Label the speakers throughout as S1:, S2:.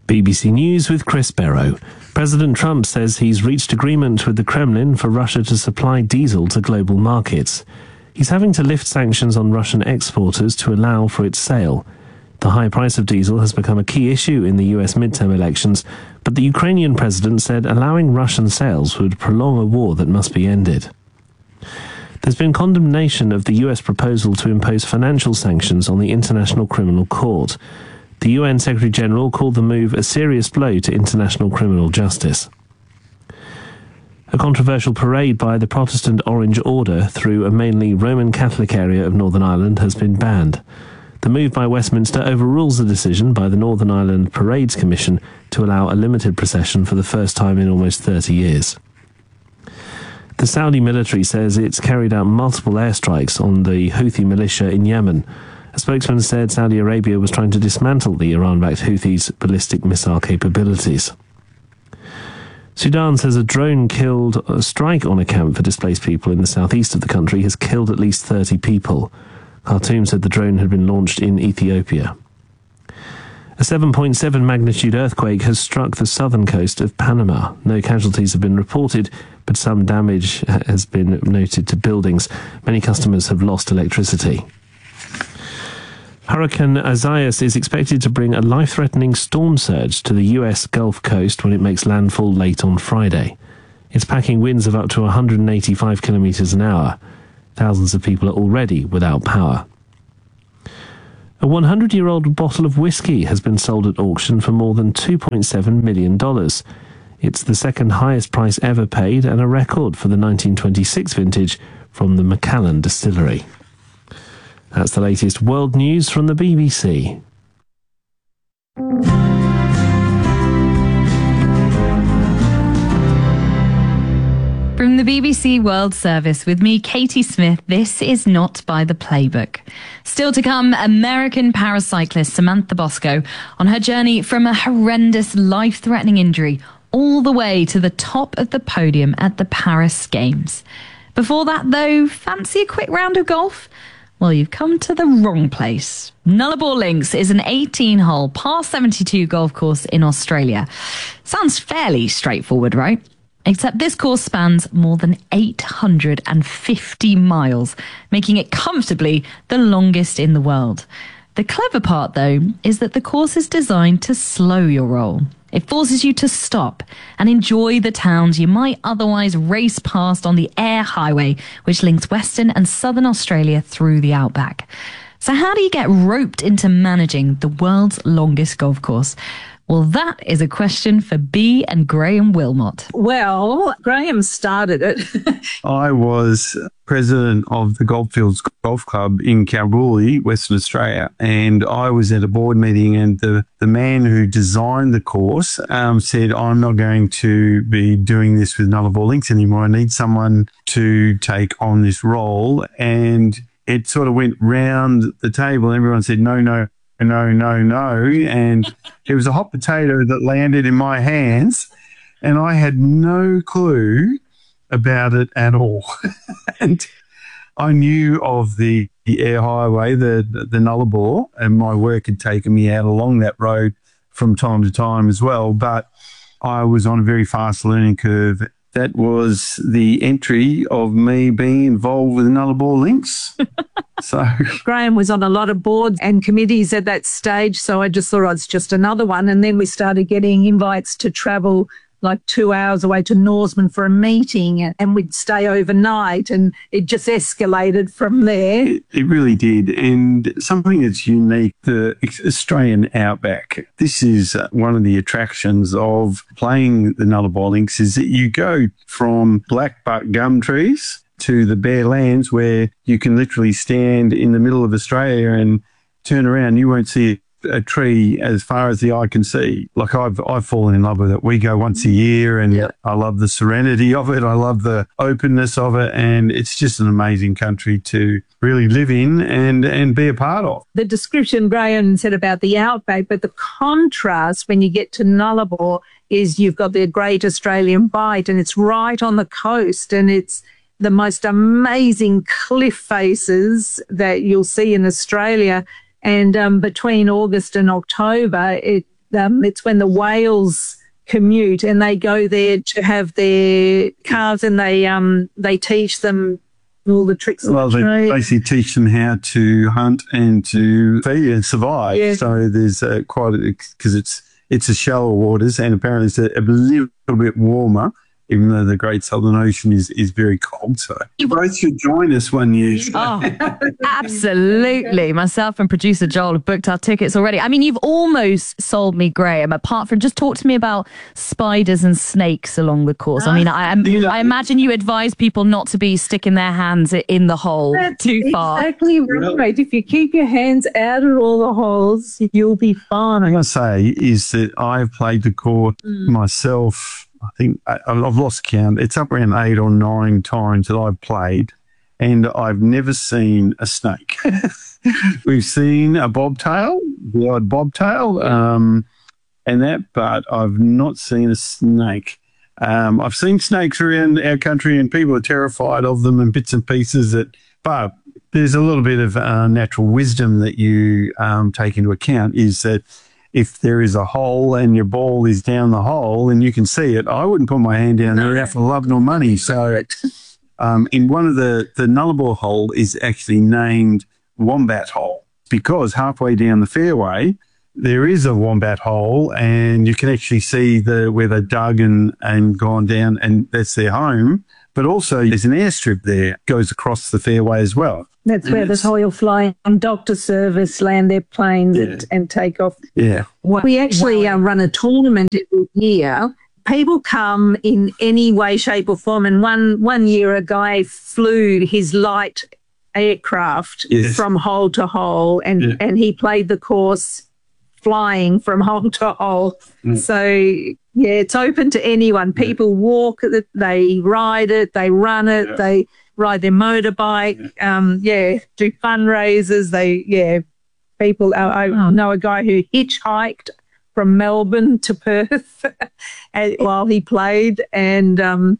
S1: BBC News with Chris Barrow. President Trump says he's reached agreement with the Kremlin for Russia to supply diesel to global markets. He's having to lift sanctions on Russian exporters to allow for its sale. The high price of diesel has become a key issue in the US midterm elections, but the Ukrainian president said allowing Russian sales would prolong a war that must be ended. There's been condemnation of the US proposal to impose financial sanctions on the International Criminal Court. The UN Secretary-General called the move a serious blow to international criminal justice. A controversial parade by the Protestant Orange Order through a mainly Roman Catholic area of Northern Ireland has been banned. The move by Westminster overrules the decision by the Northern Ireland Parades Commission to allow a limited procession for the first time in almost 30 years. The Saudi military says it's carried out multiple airstrikes on the Houthi militia in Yemen. A spokesman said Saudi Arabia was trying to dismantle the Iran-backed Houthis' ballistic missile capabilities. Sudan says a drone killed a strike on a camp for displaced people in the southeast of the country has killed at least 30 people. Khartoum said the drone had been launched in Ethiopia. A 7.7 magnitude earthquake has struck the southern coast of Panama. No casualties have been reported, but some damage has been noted to buildings. Many customers have lost electricity. Hurricane Isaias is expected to bring a life-threatening storm surge to the US Gulf Coast when it makes landfall late on Friday. It's packing winds of up to 185 kilometres an hour. Thousands of people are already without power. A 100-year-old bottle of whiskey has been sold at auction for more than $2.7 million. It's the second highest price ever paid and a record for the 1926 vintage from the Macallan distillery. That's the latest world news from the BBC.
S2: From the BBC World Service with me, Katie Smith, this is Not by the Playbook. Still to come, American paracyclist Samantha Bosco on her journey from a horrendous, life-threatening injury all the way to the top of the podium at the Paris Games. Before that, though, fancy a quick round of golf? Well, you've come to the wrong place. Nullarbor Links is an 18-hole, par 72 golf course in Australia. Sounds fairly straightforward, right? Except this course spans more than 850 miles, making it comfortably the longest in the world. The clever part, though, is that the course is designed to slow your roll. It forces you to stop and enjoy the towns you might otherwise race past on the Air Highway, which links Western and Southern Australia through the outback. So how do you get roped into managing the world's longest golf course? Well, that is a question for Bea and Graham Wilmot.
S3: Well, Graham started it.
S4: I was president of the Goldfields Golf Club in Kalgoorlie, Western Australia, and I was at a board meeting, and the man who designed the course said, I'm not going to be doing this with Nullarbor Links anymore. I need someone to take on this role. And it sort of went round the table. Everyone said, no. And it was a hot potato that landed in my hands, and I had no clue about it at all. And I knew of the Air Highway, the Nullarbor, and my work had taken me out along that road from time to time as well. But I was on a very fast learning curve. That was the entry of me being involved with Nullarbor Links. So
S3: Graham was on a lot of boards and committees at that stage, so I just thought it was just another one. And then we started getting invites to travel like 2 hours away to Norseman for a meeting, and we'd stay overnight, and it just escalated from there.
S4: It really did. And something that's unique, the Australian outback, this is one of the attractions of playing the Nullarbor Links, is that you go from blackbutt gum trees to the bare lands where you can literally stand in the middle of Australia and turn around. You won't see a tree as far as the eye can see. Like I've fallen in love with it. We go once a year, and I love the serenity of it. I love the openness of it, and it's just an amazing country to really live in and be a part of.
S3: The description Graham said about the outback, but the contrast when you get to Nullarbor is you've got the Great Australian Bight, and it's right on the coast, and it's the most amazing cliff faces that you'll see in Australia. And between August and October, It's when the whales commute and they go there to have their calves, and they teach them all the tricks of the trade.
S4: They basically teach them how to hunt and to feed and survive. Yeah. So there's because it's a shallow waters, and apparently it's a little bit warmer, even though the Great Southern Ocean is very cold. So you both should join us one year.
S2: Oh, absolutely. Myself and producer Joel have booked our tickets already. I mean, you've almost sold me, Graham, apart from just talk to me about spiders and snakes along the course. I mean, I imagine you advise people not to be sticking their hands in the hole too far.
S3: Exactly right. If you keep your hands out of all the holes, you'll be fine.
S4: What I'm going to say is that I've played the court myself. I think I've lost count. It's up around 8 or 9 times that I've played, and I've never seen a snake. We've seen a bobtail, the odd bobtail, and that, but I've not seen a snake. I've seen snakes around our country, and people are terrified of them and bits and pieces. But there's a little bit of natural wisdom that you take into account, is that if there is a hole and your ball is down the hole and you can see it, I wouldn't put my hand down there out for love nor money. So in one of the Nullarbor hole is actually named Wombat Hole, because halfway down the fairway there is a wombat hole, and you can actually see where they dug and gone down, and that's their home. But also there's an airstrip there, goes across the fairway as well.
S3: That's where the Royal Flying Doctor Service land their planes and take off.
S4: Yeah.
S3: We actually run a tournament every year. People come in any way, shape or form. And one year a guy flew his light aircraft from hole to hole, and he played the course flying from hole to hole. So, yeah, it's open to anyone. People walk it, they ride it, they run it, they ride their motorbike, do fundraisers. People. I know a guy who hitchhiked from Melbourne to Perth while he played, and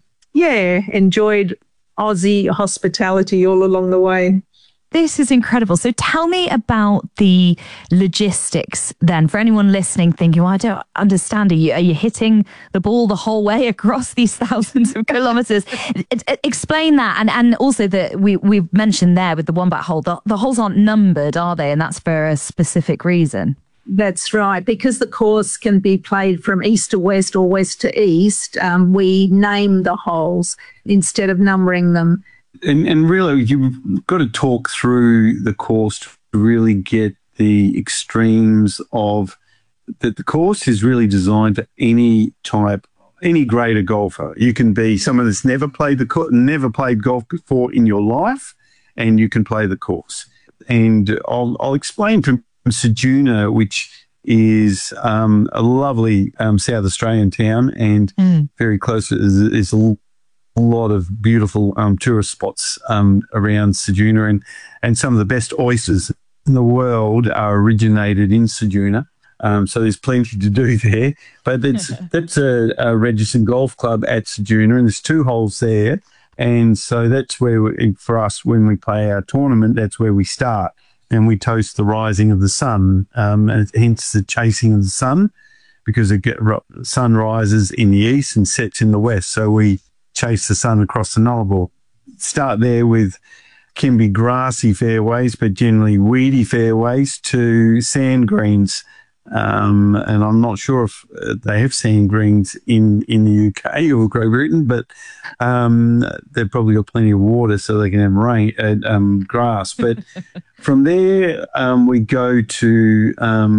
S3: enjoyed Aussie hospitality all along the way.
S2: This is incredible. So tell me about the logistics then, for anyone listening thinking, well, I don't understand. Are you hitting the ball the whole way across these thousands of kilometres? Explain that. And also that we've mentioned there with the Wombat hole, the holes aren't numbered, are they? And that's for a specific reason.
S3: That's right. Because the course can be played from east to west or west to east, we name the holes instead of numbering them.
S4: And really, you've got to talk through the course to really get the extremes of that. The course is really designed for any grade of golfer. You can be someone that's never played golf before in your life, and you can play the course. And I'll explain from Ceduna, which is a lovely South Australian town, and very close is a lot of beautiful tourist spots around Ceduna, and some of the best oysters in the world are originated in Ceduna. So there's plenty to do there. But that's a registered golf club at Ceduna, and there's 2 holes there. And so that's where, for us, when we play our tournament, that's where we start. And we toast the rising of the sun, and hence the chasing of the sun, because the sun rises in the east and sets in the west. So we chase the sun across the Nullarbor. Start there with can be grassy fairways, but generally weedy fairways, to sand greens. And I'm not sure if they have sand greens in the UK or Great Britain, but they've probably got plenty of water so they can have grass. But from there, we go to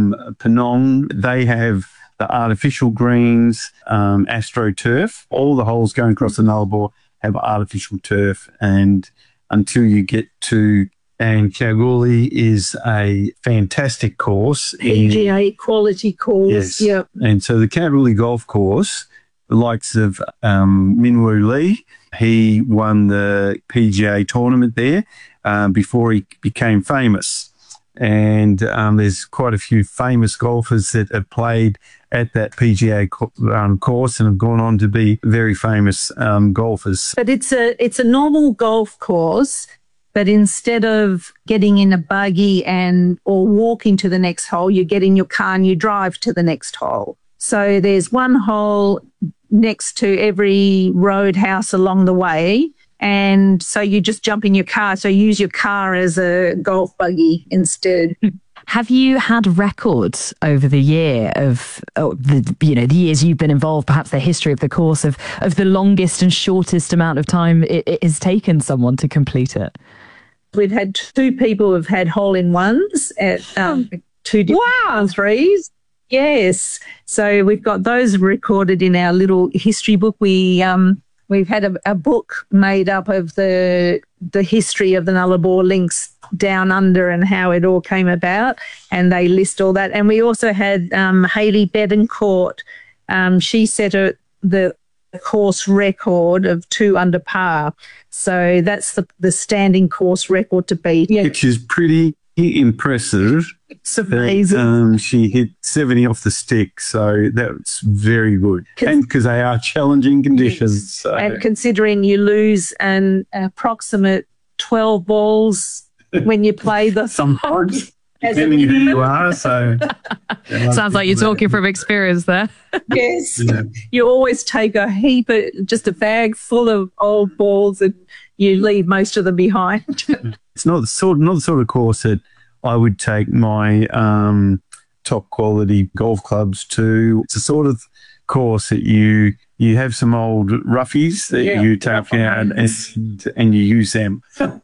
S4: Penong. They have the artificial greens, AstroTurf. All the holes going across the Nullarbor have artificial turf, and until you get to, and Kalgoorlie is a fantastic course.
S3: PGA quality course.
S4: Yes.
S3: Yep.
S4: And so the Kalgoorlie Golf Course, the likes of Min Woo Lee, he won the PGA tournament there before he became famous. And there's quite a few famous golfers that have played at that PGA course and have gone on to be very famous golfers.
S3: But it's a normal golf course, But instead of getting in a buggy or walking to the next hole, you get in your car and you drive to the next hole. So there's one hole next to every roadhouse along the way. And so you just jump in your car. So you use your car as a golf buggy instead.
S2: Have you had records over the year of the years you've been involved, perhaps the history of the course of the longest and shortest amount of time it has taken someone to complete it?
S3: We've had 2 people who've had hole-in-ones at 2 different threes. Yes. So we've got those recorded in our little history book. We've had a book made up of the history of the Nullarbor links down under and how it all came about, and they list all that. And we also had Hayley Betancourt. She set the course record of 2 under par. So that's the standing course record to beat.
S4: Yeah. Which is pretty impressive.
S3: It's amazing.
S4: She hit 70 off the stick, so that's very good. And because they are challenging conditions.
S3: Yes.
S4: So.
S3: And considering you lose an approximate 12 balls when you play the
S4: sometimes, depending who you are. So
S2: sounds like you're talking from experience there.
S3: Yes, yeah. You always take just a bag full of old balls, and you leave most of them behind.
S4: It's not the sort of course that I would take my top quality golf clubs to. It's a sort of course that you have some old roughies that you take out and you use them.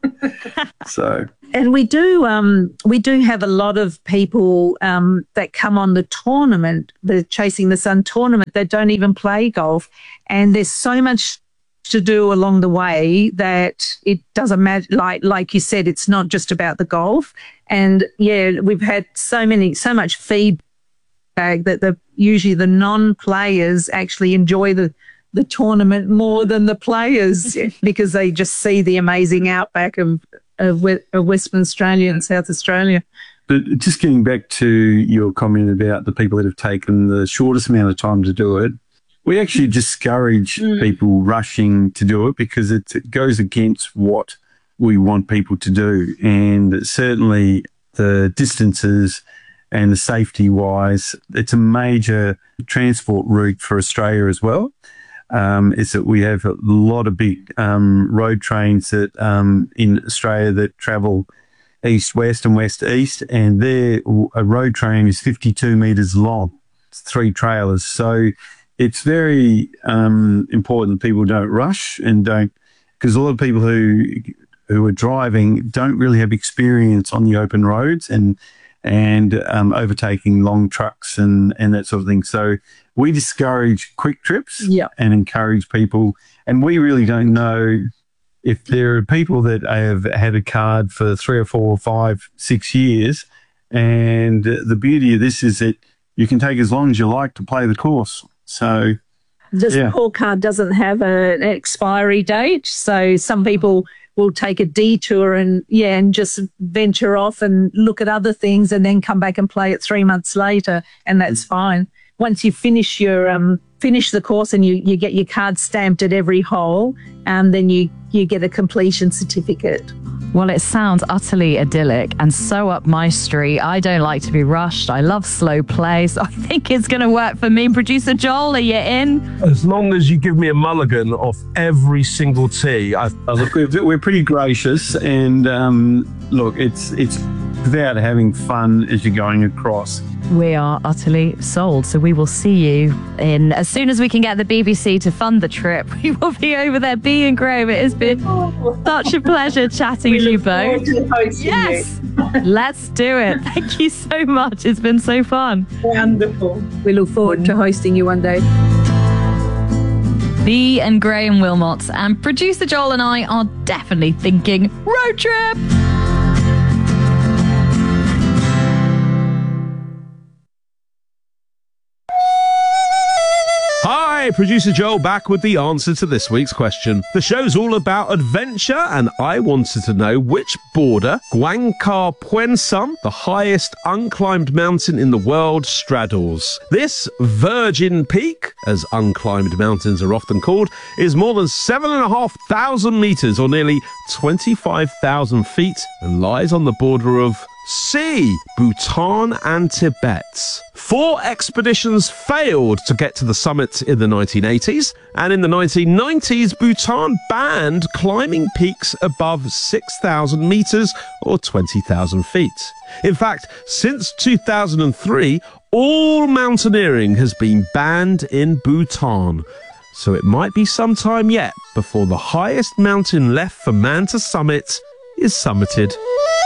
S4: So.
S3: And we do have a lot of people that come on the tournament, the Chasing the Sun tournament, that don't even play golf, and there's so much to do along the way that it doesn't matter. Like you said, it's not just about the golf. And yeah, we've had so much feedback that usually the non-players actually enjoy the tournament more than the players because they just see the amazing outback of Western Australia and South Australia.
S4: But just getting back to your comment about the people that have taken the shortest amount of time to do it, we actually discourage people rushing to do it because it goes against what we want people to do. And certainly the distances and the safety-wise, it's a major transport route for Australia as well. Is that we have a lot of big road trains that in Australia that travel east-west and west-east, and a road train is 52 metres long. It's 3 trailers. So it's very important people don't rush and because a lot of people who are driving don't really have experience on the open roads and overtaking long trucks and that sort of thing. So we discourage quick trips and encourage people. And we really don't know if there are people that have had a card for 3 or 4 or 5, 6 years. And the beauty of this is that you can take as long as you like to play the course. So
S3: this poor card doesn't have an expiry date. So some people will take a detour and just venture off and look at other things and then come back and play it 3 months later, and that's fine. Once you finish the course and you get your card stamped at every hole, then you get a completion certificate.
S2: Well, it sounds utterly idyllic and so up my street. I don't like to be rushed. I love slow play, so I think it's going to work for me. Producer Joel, are you in?
S5: As long as you give me a mulligan off every single tee.
S4: Look, we're pretty gracious, and look, it's about having fun as you're going across.
S2: We are utterly sold, so we will see you as soon as we can get the BBC to fund the trip. We will be over there. Bea and Graham, it has been such a pleasure chatting to you both. Yes, let's do it. Thank you so much. It's been so fun.
S3: Wonderful. We look forward to hosting you one day.
S2: Bea and Graham Wilmot and producer Joel and I are definitely thinking road trip.
S5: Hi, Hey, producer Joel back with the answer to this week's question. The show's all about adventure, and I wanted to know which border Guancar Puensum, the highest unclimbed mountain in the world, straddles. This virgin peak, as unclimbed mountains are often called, is more than 7,500 meters, or nearly 25,000 feet, and lies on the border of C. Bhutan and Tibet. 4 expeditions failed to get to the summit in the 1980s, and in the 1990s, Bhutan banned climbing peaks above 6,000 meters or 20,000 feet. In fact, since 2003, all mountaineering has been banned in Bhutan. So it might be some time yet before the highest mountain left for man to summit is summited.